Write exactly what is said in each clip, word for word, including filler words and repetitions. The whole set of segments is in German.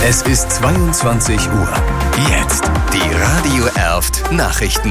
Es ist zweiundzwanzig Uhr. Jetzt die Radio Erft Nachrichten.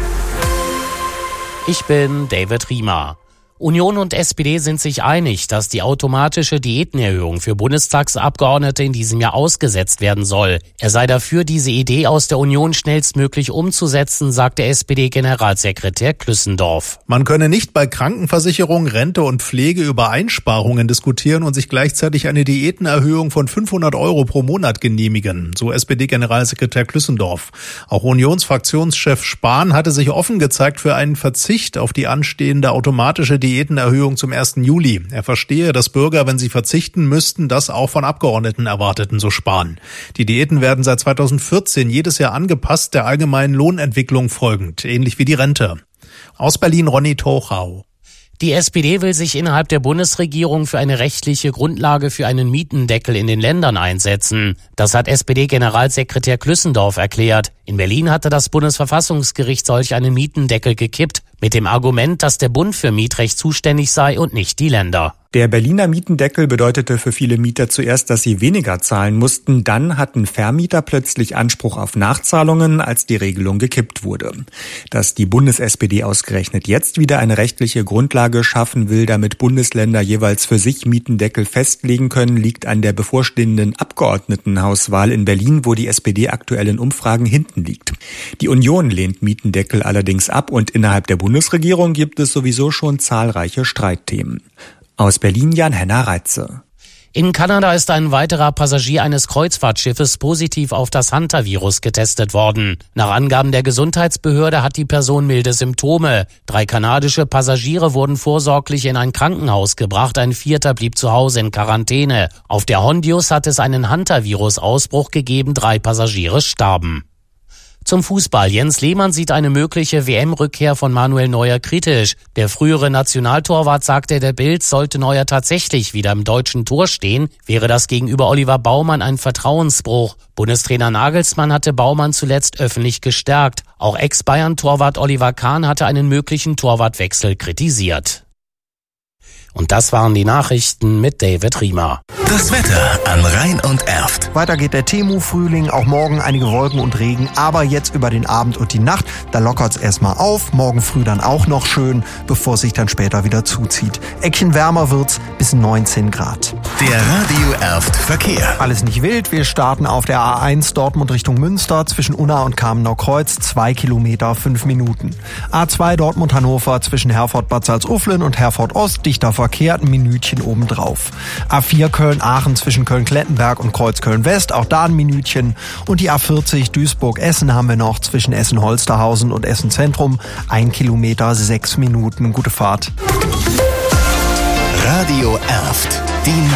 Ich bin David Riemer. Union und S P D sind sich einig, dass die automatische Diätenerhöhung für Bundestagsabgeordnete in diesem Jahr ausgesetzt werden soll. Er sei dafür, diese Idee aus der Union schnellstmöglich umzusetzen, sagte S P D-Generalsekretär Klüssendorf. Man könne nicht bei Krankenversicherung, Rente und Pflege über Einsparungen diskutieren und sich gleichzeitig eine Diätenerhöhung von fünfhundert Euro pro Monat genehmigen, so S P D-Generalsekretär Klüssendorf. Auch Unionsfraktionschef Spahn hatte sich offen gezeigt für einen Verzicht auf die anstehende automatische Diätenerhöhung zum ersten Juli. Er verstehe, dass Bürger, wenn sie verzichten müssten, das auch von Abgeordneten erwarteten, so Spahn. Die Diäten werden seit zweitausendvierzehn jedes Jahr angepasst, der allgemeinen Lohnentwicklung folgend, ähnlich wie die Rente. Aus Berlin Ronny Tochau. Die S P D will sich innerhalb der Bundesregierung für eine rechtliche Grundlage für einen Mietendeckel in den Ländern einsetzen. Das hat S P D-Generalsekretär Klüssendorf erklärt. In Berlin hatte das Bundesverfassungsgericht solch einen Mietendeckel gekippt, mit dem Argument, dass der Bund für Mietrecht zuständig sei und nicht die Länder. Der Berliner Mietendeckel bedeutete für viele Mieter zuerst, dass sie weniger zahlen mussten. Dann hatten Vermieter plötzlich Anspruch auf Nachzahlungen, als die Regelung gekippt wurde. Dass die Bundes-S P D ausgerechnet jetzt wieder eine rechtliche Grundlage schaffen will, damit Bundesländer jeweils für sich Mietendeckel festlegen können, liegt an der bevorstehenden Abgeordnetenhauswahl in Berlin, wo die S P D aktuell in Umfragen hinten liegt. Die Union lehnt Mietendeckel allerdings ab und innerhalb der Bundesregierung gibt es sowieso schon zahlreiche Streitthemen. Aus Berlin Jan-Henner Reitze. In Kanada ist ein weiterer Passagier eines Kreuzfahrtschiffes positiv auf das Hantavirus getestet worden. Nach Angaben der Gesundheitsbehörde hat die Person milde Symptome. Drei kanadische Passagiere wurden vorsorglich in ein Krankenhaus gebracht, ein vierter blieb zu Hause in Quarantäne. Auf der Hondius hat es einen Hantavirus-Ausbruch gegeben, drei Passagiere starben. Zum Fußball. Jens Lehmann sieht eine mögliche W M-Rückkehr von Manuel Neuer kritisch. Der frühere Nationaltorwart sagte der Bild, sollte Neuer tatsächlich wieder im deutschen Tor stehen, wäre das gegenüber Oliver Baumann ein Vertrauensbruch. Bundestrainer Nagelsmann hatte Baumann zuletzt öffentlich gestärkt. Auch Ex-Bayern-Torwart Oliver Kahn hatte einen möglichen Torwartwechsel kritisiert. Und das waren die Nachrichten mit David Riemer. Das Wetter an Rhein und Erft. Weiter geht der Temu-Frühling, auch morgen einige Wolken und Regen, aber jetzt über den Abend und die Nacht, da lockert's erstmal auf, morgen früh dann auch noch schön, bevor es sich dann später wieder zuzieht. Eckchen wärmer wird's bis neunzehn Grad. Der Radio Erft Verkehr. Alles nicht wild, wir starten auf der A eins Dortmund Richtung Münster zwischen Unna und Kamenau Kreuz, zwei Kilometer, fünf Minuten. A zwei Dortmund Hannover zwischen Herford-Bad Salzuflen und Herford Ost, dichter Verkehr, ein Minütchen obendrauf. A vier Köln-Aachen zwischen Köln-Klettenberg und Kreuz-Köln-West, auch da ein Minütchen. Und die A vierzig Duisburg-Essen haben wir noch zwischen Essen-Holsterhausen und Essen-Zentrum, ein Kilometer, sechs Minuten. Gute Fahrt. Radio Erft. Die